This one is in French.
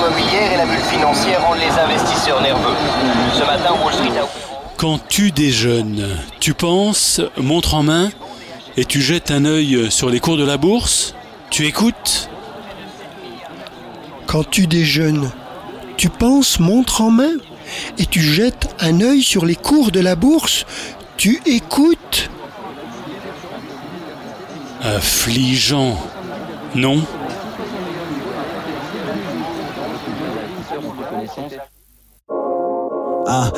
immobilière et la bulle financière rendent les investisseurs nerveux. Ce matin, Wall Street a... Quand tu déjeunes, tu penses, montre en main, et tu jettes un œil sur les cours de la bourse, tu écoutes. Quand tu déjeunes, tu penses montre en main et tu jettes un œil sur les cours de la bourse, tu écoutes. Affligeant, non ? Ah,